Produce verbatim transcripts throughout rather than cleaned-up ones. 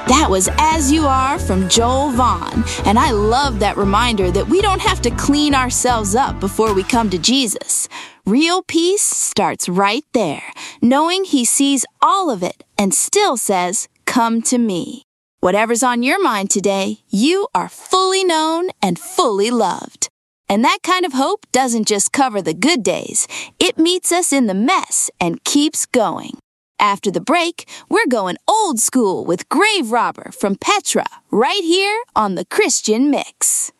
That was As You Are from Joel Vaughn, and I love that reminder that we don't have to clean ourselves up before we come to Jesus. Real peace starts right there, knowing He sees all of it and still says, "Come to me." Whatever's on your mind today, you are fully known and fully loved. And that kind of hope doesn't just cover the good days. It meets us in the mess and keeps going. After the break, we're going old school with Grave Robber from Petra, right here on the Christian Mix.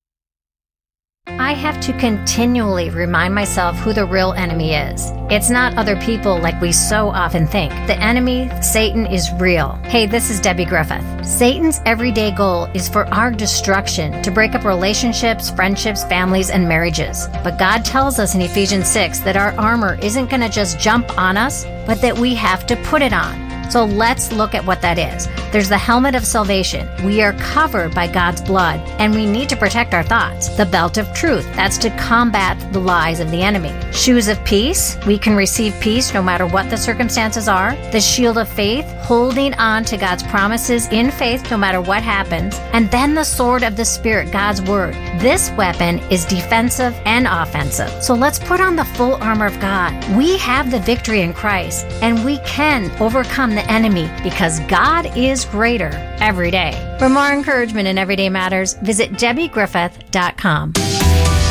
I have to continually remind myself who the real enemy is. It's not other people like we so often think. The enemy, Satan, is real. Hey, this is Debbie Griffith. Satan's everyday goal is for our destruction, to break up relationships, friendships, families, and marriages. But God tells us in Ephesians six that our armor isn't going to just jump on us, but that we have to put it on. So let's look at what that is. There's the helmet of salvation. We are covered by God's blood, and we need to protect our thoughts. The belt of truth. That's to combat the lies of the enemy. Shoes of peace. We can receive peace no matter what the circumstances are. The shield of faith. Holding on to God's promises in faith no matter what happens. And then the sword of the Spirit, God's word. This weapon is defensive and offensive. So let's put on the full armor of God. We have the victory in Christ, and we can overcome the enemy because God is greater every day. For more encouragement in Everyday Matters, visit Debbie Griffith dot com.